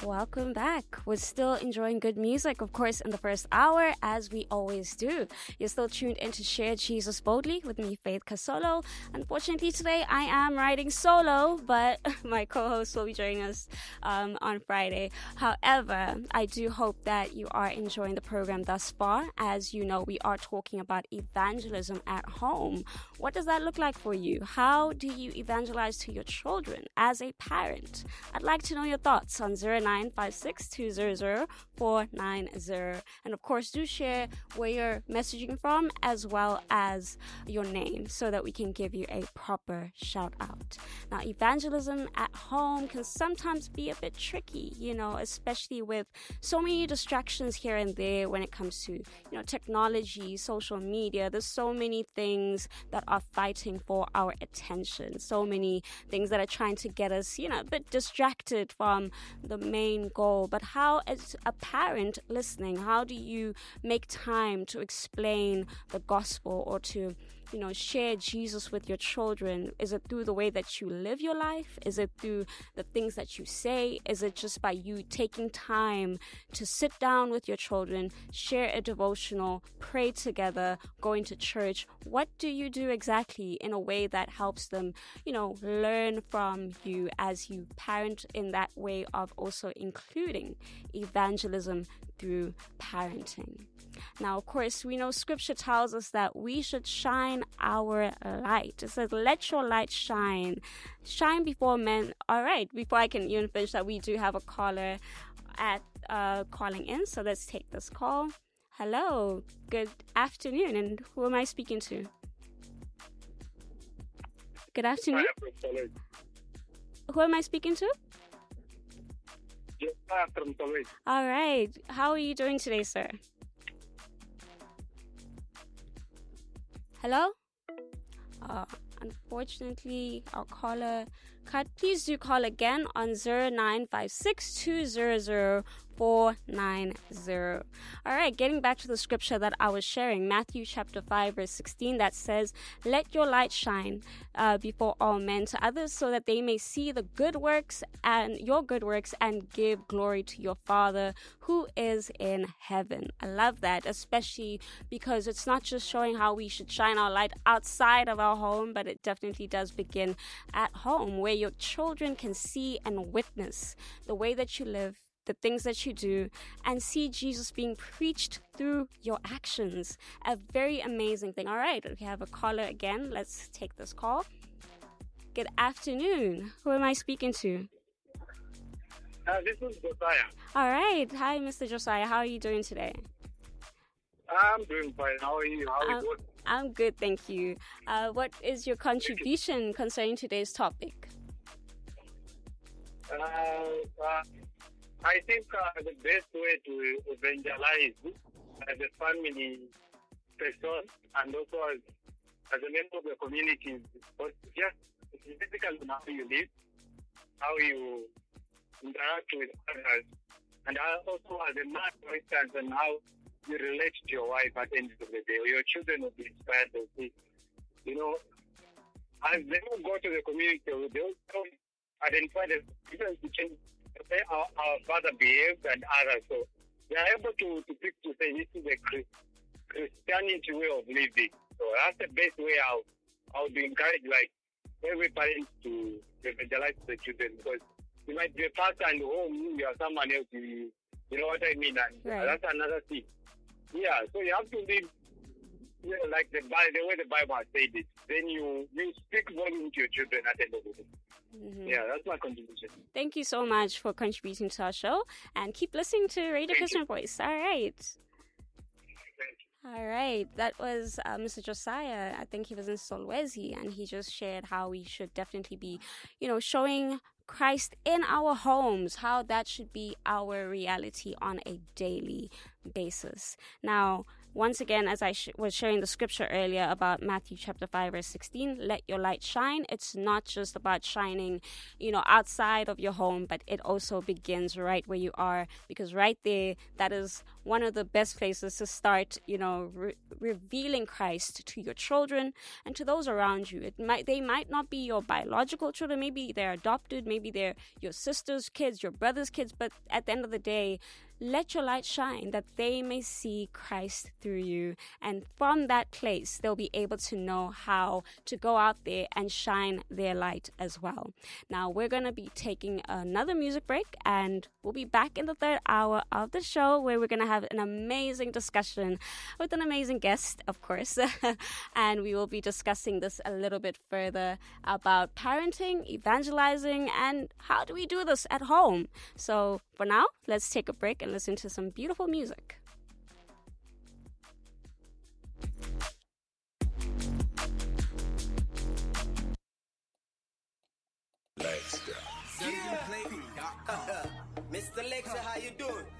Welcome back. We're still enjoying good music, of course, in the first hour, as we always do. You're still tuned in to Share Jesus Boldly with me, Faith Kasolo. Unfortunately, today I am riding solo, but my co-host will be joining us on Friday. However, I do hope that you are enjoying the program thus far. As you know, we are talking about evangelism at home. What does that look like for you? How do you evangelize to your children as a parent? I'd like to know your thoughts on 0956-200-490. And of course, do share where you're messaging from as well as your name so that we can give you a proper shout out. Now, evangelism at home can sometimes be a bit tricky, especially with so many distractions here and there when it comes to, technology, social media. There's so many things that are fighting for our attention. So many things that are trying to get us, a bit distracted from the main goal. But how, as a parent listening, how do you make time to explain the gospel or to share Jesus with your children? Is it through the way that you live your life? Is it through the things that you say? Is it just by you taking time to sit down with your children, share a devotional, pray together, going to church? What do you do exactly in a way that helps them, learn from you as you parent, in that way of also including evangelism through parenting? Now, of course, we know scripture tells us that we should shine our light. It says, let your light shine. Shine before men. All right, before I can even finish that, we do have a caller at calling in. So let's take this call. Hello, good afternoon. And who am I speaking to? Good afternoon. Who am I speaking to? All right. How are you doing today, sir? Hello? Unfortunately, our caller cut. Please do call again on 0956-200-490. All right, getting back to the scripture that I was sharing, Matthew chapter 5, verse 16, that says, let your light shine before all men to others so that they may see the good works and your good works and give glory to your Father who is in heaven. I love that, especially because it's not just showing how we should shine our light outside of our home, but it definitely does begin at home, where your children can see and witness the way that you live, the things that you do, and see Jesus being preached through your actions. A very amazing thing. All right, we have a caller again. Let's take this call. Good afternoon. Who am I speaking to? This is Josiah. All right. Hi, Mr. Josiah. How are you doing today? I'm doing fine. How are you? How are you doing? I'm good, thank you. What is your contribution concerning today's topic? I think the best way to evangelize as a family person and also as a member of the community, but just physically how you live, how you interact with others, and also as a man, for instance, and how you relate to your wife at the end of the day. Your children will be inspired to see, as they will go to the community, they will identify the difference between our father behaves and others. So they are able to pick to say this is a Christianity way of living. So that's the best way I would encourage every parent to evangelize the children, because you might be a pastor and home you are someone else. You know what I mean? And that's another thing. Yeah, so you have to live like the way the Bible has said it. Then you speak volume to your children at the end of the day. Mm-hmm. Yeah, that's my contribution. Thank you so much for contributing to our show, and keep listening to Radio Christian Voice. All right. All right, that was Mr. Josiah. I think he was in Solwezi, and he just shared how we should definitely be, showing Christ in our homes, how that should be our reality on a daily basis. Now, once again, as I was sharing the scripture earlier about Matthew chapter 5, verse 16, let your light shine. It's not just about shining, outside of your home, but it also begins right where you are, because right there, that is one of the best places to start, revealing Christ to your children and to those around you. They might not be your biological children. Maybe they're adopted. Maybe they're your sister's kids, your brother's kids. But at the end of the day, let your light shine that they may see Christ through you. And from that place, they'll be able to know how to go out there and shine their light as well. Now, we're going to be taking another music break, and we'll be back in the third hour of the show, where we're going to have an amazing discussion with an amazing guest, of course. And we will be discussing this a little bit further about parenting, evangelizing, and how do we do this at home. So for now, let's take a break and listen to some beautiful music. Mr. Lecture, how you doing?